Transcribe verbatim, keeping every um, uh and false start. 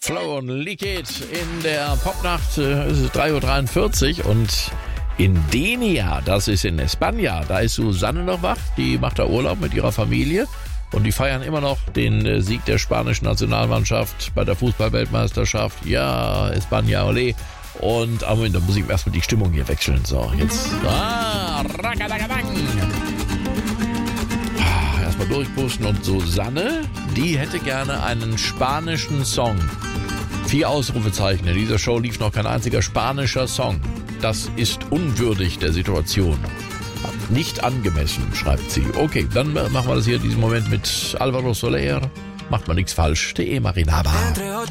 Flow und Leak It in der Popnacht. Es ist drei Uhr dreiundvierzig und in Denia, das ist in España, da ist Susanne noch wach. Die macht da Urlaub mit ihrer Familie und die feiern immer noch den Sieg der spanischen Nationalmannschaft bei der Fußball-Weltmeisterschaft. Ja, España, ole. Und aber da muss ich erstmal die Stimmung hier wechseln. So, jetzt. Ah, erstmal durchpusten. Und Susanne, die hätte gerne einen spanischen Song. Vier Ausrufezeichen. In dieser Show lief noch kein einziger spanischer Song. Das ist unwürdig der Situation. Nicht angemessen, schreibt sie. Okay, dann machen wir das hier in diesem Moment mit Alvaro Soler. Macht man nichts falsch. Te Marinaba.